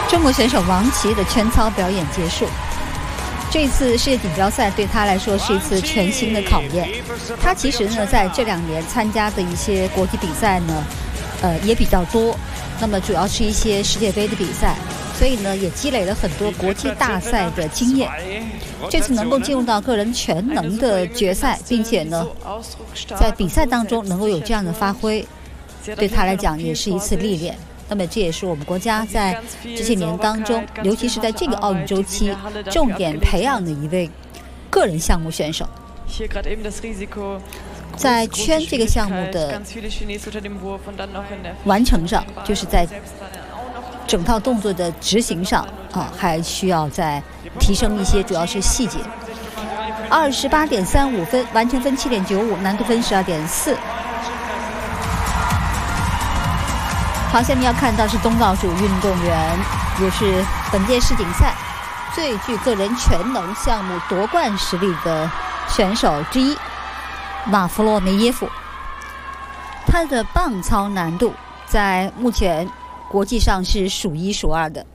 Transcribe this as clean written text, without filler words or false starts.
中国选手王琦的圈操表演结束。这次世界锦标赛对他来说是一次全新的考验。他其实呢，在这2年参加的一些国际比赛呢，也比较多。那么主要是一些世界杯的比赛，所以呢，也积累了很多国际大赛的经验。这次能够进入到个人全能的决赛，并且呢，在比赛当中能够有这样的发挥，对他来讲也是一次历练。那么这也是我们国家在这些年当中，尤其是在这个奥运周期，重点培养的一位个人项目选手。在圈这个项目的完成上，就是在整套动作的执行上还需要再提升一些，主要是细节。28.35分，完成分7.95，难度分12.4。好，下面要看到是东道主运动员，也是本届世锦赛最具个人全能项目夺冠实力的选手之一马弗洛梅耶夫。他的棒操难度在目前国际上是数1数2的。